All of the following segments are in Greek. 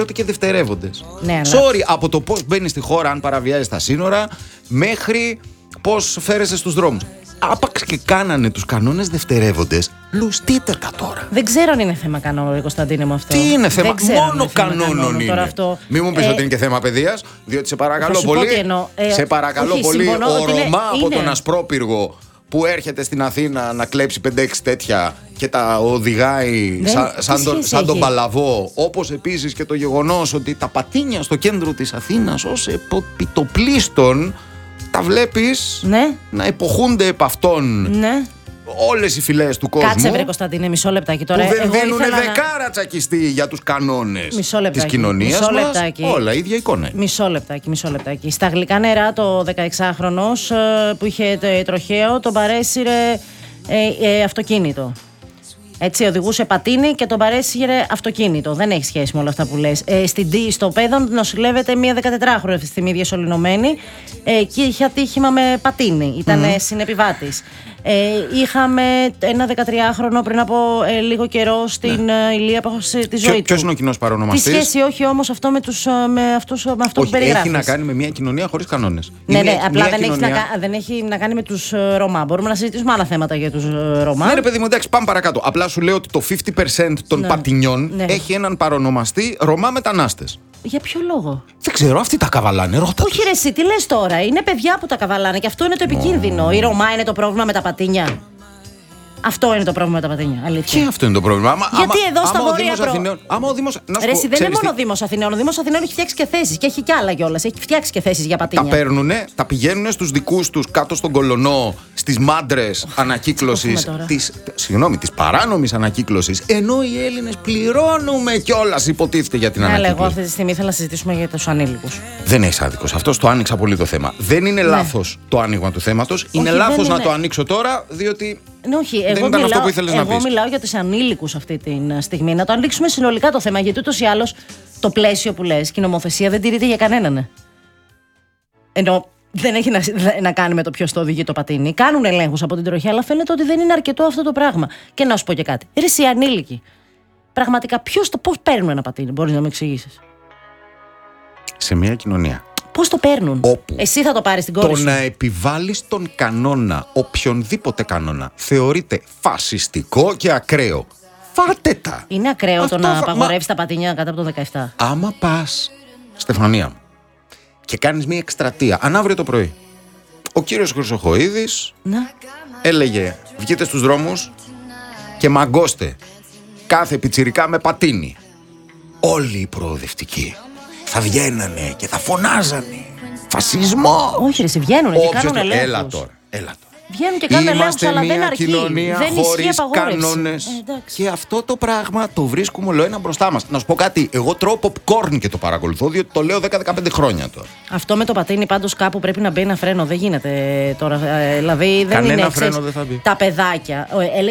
αναφέρονται και δευτερεύοντες. Ναι, αλλά... Sorry, από το πώς μπαίνεις στη χώρα, αν παραβιάζεις τα σύνορα, μέχρι πώς φέρεσαι στους δρόμους. Άπαξ και κάνανε τους κανόνες δευτερεύοντες, λουστείτε τα τώρα. Δεν ξέρω αν είναι θέμα κανόνων, Κωνσταντίνε μου αυτό. Τι είναι θέμα, μόνο κανόνων είναι. Αυτό. Μην μου πεις ότι είναι και θέμα παιδείας, διότι σε παρακαλώ πολύ, σε παρακαλώ πολύ, ο Ρωμά από τον Ασπρόπυργο που έρχεται στην Αθήνα να κλέψει 5-6 τέτοια και τα οδηγάει σαν τον Παλαβό, όπως επίσης και το γεγονός ότι τα πατίνια στο κέντρο της Αθήνας ως επιτοπλίστων τα βλέπεις να υποχούνται επ' αυτόν όλες οι φυλές του κόσμου. Κάτσε βρε Κωνσταντίνε, μισό λεπτάκι τώρα. Που δεν δίνουν δεκάρα τσακιστή για τους κανόνες της κοινωνίας μας. Όλα ίδια εικόνα. Μισό λεπτάκι. Στα γλυκά νερά το 16χρονος που είχε τροχαίο τον παρέσυρε αυτοκίνητο. Έτσι, οδηγούσε πατίνι και τον παρέσυρε αυτοκίνητο. Δεν έχει σχέση με όλα αυτά που λες. Στο Πέδον νοσηλεύεται μία 14χρονη αυτή τη στιγμή διασωληνωμένη και είχε ατύχημα με πατίνι. Ήταν συνεπιβάτης. Είχαμε ένα 13χρονο πριν από λίγο καιρό στην Ηλία που έχασε τη ζωή του. Ποιος είναι ο κοινός παρονομαστής? Τι σχέση όχι όμως αυτό με αυτό που περιγράφεις? Έχει να κάνει με μια κοινωνία χωρίς κανόνες. Ναι, απλά δεν έχει να κάνει με τους Ρωμά. Μπορούμε να συζητήσουμε άλλα θέματα για τους Ρωμά. Ναι, ρε παιδί μου, εντάξει, πάμε παρακάτω. Απλά σου λέω ότι το 50% των πατινιών έχει έναν παρονομαστή Ρωμά μετανάστες. Για ποιο λόγο? Δεν ξέρω, αυτοί τα καβαλάνε, ρώτα τους. Όχι ρε εσύ, τι λες τώρα? Είναι παιδιά που τα καβαλάνε και αυτό είναι το επικίνδυνο. Η Ρωμά είναι το πρόβλημα με τα πατίνια. Αυτό είναι το πρόβλημα με τα πατίνια. Αλήθεια. Και αυτό είναι το πρόβλημα. Γιατί εδώ στα Βόρεια Ρε εσύ, δεν είναι μόνο ο Δήμος Αθηναίων. Ο Δήμος Αθηναίων έχει φτιάξει και θέσεις και έχει κι άλλα κιόλας. Έχει φτιάξει και θέσεις για πατίνια. Τα παίρνουνε, τα πηγαίνουν στους δικούς τους κάτω στον Κολονό, στις μάντρες ανακύκλωσης. Της παράνομης ανακύκλωσης. Ενώ οι Έλληνες πληρώνουμε κιόλας, υποτίθεται, για την ανακύκλωση. Εγώ αυτή τη στιγμή ήθελα να συζητήσουμε για τους ανήλικους. Δεν έχεις άδικο. Αυτό το άνοιξα πολύ το θέμα. Δεν είναι λάθος το άνοιγμα του θέματος. Είναι λάθος να το ανοίξω τώρα, διότι. Όχι, εγώ μιλάω για τους ανήλικους αυτή τη στιγμή. Να το ανοίξουμε συνολικά το θέμα, γιατί ούτως ή άλλως το πλαίσιο που λες και η νομοθεσία δεν τηρείται για κανέναν. Ενώ δεν έχει να κάνει με το ποιος το οδηγεί το πατίνι. Κάνουν ελέγχους από την τροχιά, αλλά φαίνεται ότι δεν είναι αρκετό αυτό το πράγμα. Και να σου πω και κάτι. Ρε εσύ ανήλικοι. Πραγματικά πώς παίρνουν ένα πατίνι, μπορείς να μου εξηγήσεις? Σε μια κοινωνία. Πώς το παίρνουν? Όπου εσύ θα το πάρεις στην κόρη σου? Το να επιβάλλεις τον κανόνα, οποιονδήποτε κανόνα, θεωρείται φασιστικό και ακραίο. Φάτε τα! Είναι ακραίο το να απαγορεύεις τα πατίνια κάτω από το 17. Άμα πας, Στεφανία μου, και κάνεις μια εκστρατεία, αν αύριο το πρωί ο κύριος Χρυσοχοΐδης έλεγε βγείτε στους δρόμους και μαγκώστε κάθε πιτσιρικά με πατίνι, όλοι οι προοδευτικοί θα βγαίνανε και θα φωνάζανε φασισμό. Όχι ρε, βγαίνουνε και κάνουν ελέγχους. Έλα τώρα. Βγαίνουν και κάνουν ελέγχους, αλλά δεν αρκεί. Κοινωνία χωρίς κανόνες. Και αυτό το πράγμα το βρίσκουμε όλο ένα μπροστά μας. Να σου πω κάτι, εγώ τρώω popcorn και το παρακολουθώ, διότι το λέω 10-15 χρόνια τώρα. Αυτό με το πατίνι πάντως κάπου πρέπει να μπει ένα φρένο, δεν γίνεται τώρα. Δηλαδή δεν κανένα είναι φρένο δεν θα μπει. Τα παιδάκια.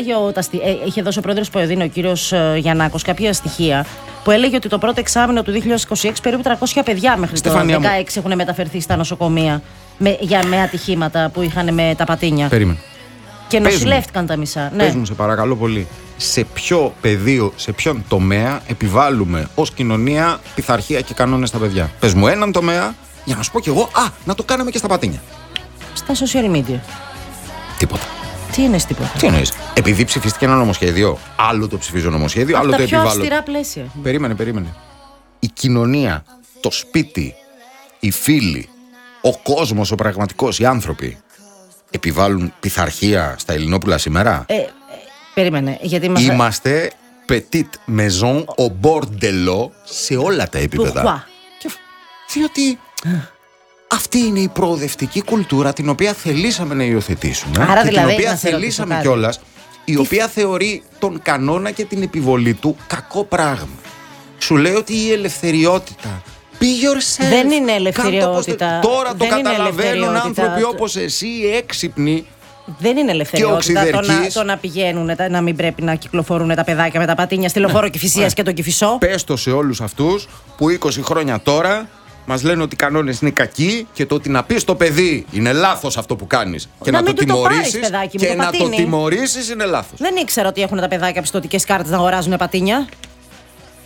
Είχε δώσει ο πρόεδρος Ποεδίνο, ο κύριος Γιαννάκος, κάποια στοιχεία που έλεγε ότι το πρώτο εξάμηνο του 2026 περίπου 300 παιδιά μέχρι το 2016 έχουν μεταφερθεί στα νοσοκομεία με ατυχήματα που είχαν με τα πατίνια. Περίμενε. Και νοσηλεύτηκαν τα μισά. Πες μου, σε παρακαλώ πολύ, σε ποιο πεδίο, σε ποιον τομέα επιβάλλουμε ως κοινωνία πειθαρχία και κανόνες στα παιδιά? Πες μου έναν τομέα για να σου πω κι εγώ, να το κάναμε και στα πατίνια. Στα social media. Τίποτα. Τι είναι τίποτα? Τι εννοείς? Επειδή ψηφίστηκε ένα νομοσχέδιο, άλλο το ψηφίζω νομοσχέδιο, άλλο το επιβάλλω. Τα πιο αυστηρά πλαίσια. Περίμενε. Η κοινωνία, το σπίτι, οι φίλοι, ο κόσμος, ο πραγματικός, οι άνθρωποι επιβάλλουν πειθαρχία στα Ελληνόπουλα σήμερα? Περίμενε. Γιατί είμαστε petite maison au bordello σε όλα τα επίπεδα. Διότι αυτή είναι η προοδευτική κουλτούρα την οποία θελήσαμε να υιοθετήσουμε. Άρα και δηλαδή, την οποία θελήσαμε κιόλας, η οποία θεωρεί τον κανόνα και την επιβολή του κακό πράγμα. Σου λέει ότι η ελευθεριότητα, be yourself. Δεν είναι ελευθεριότητα. Τώρα το καταλαβαίνουν άνθρωποι όπως εσύ, έξυπνοι. Δεν είναι ελευθεριότητα το να πηγαίνουν, να μην πρέπει να κυκλοφορούν τα παιδάκια με τα πατίνια στη Λεωφόρο Κηφισίας και τον Κηφισό. Πες το σε όλους αυτούς που 20 χρόνια τώρα μας λένε ότι οι κανόνες είναι κακοί και το ότι να πεις το παιδί είναι λάθος αυτό που κάνεις και να το τιμωρήσεις και να το τιμωρήσεις είναι λάθος. Δεν ήξερα ότι έχουν τα παιδάκια πιστωτικές κάρτες να αγοράζουν πατίνια.